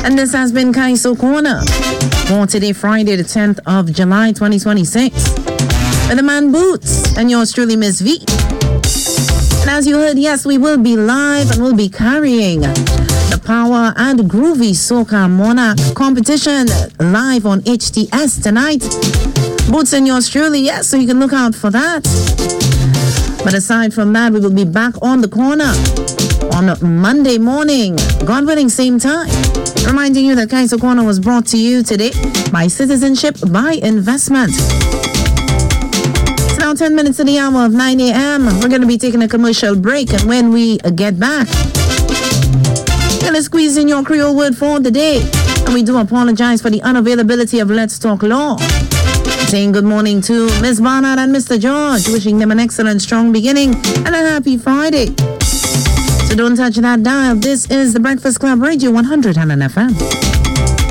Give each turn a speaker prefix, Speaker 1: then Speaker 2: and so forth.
Speaker 1: And this has been Kaiso Corner for today, Friday, the 10th of July, 2026. With the man Boots and yours truly, Miss V. And as you heard, yes, we will be live and we'll be carrying the Power and Groovy Soca Monarch competition live on HTS tonight. Boots and yours truly, yes, so you can look out for that. But aside from that, we will be back on the corner on Monday morning, God willing, same time. Reminding you that Kaiso Corner was brought to you today by Citizenship by Investment. It's now 10 minutes to the hour of 9 a.m. We're going to be taking a commercial break, and when we get back, we're going to squeeze in your Creole word for the day. And we do apologize for the unavailability of Let's Talk Law. Saying good morning to Miss Barnard and Mr. George, wishing them an excellent, strong beginning and a happy Friday. So don't touch that dial. This is the Breakfast Club Radio 100 FM.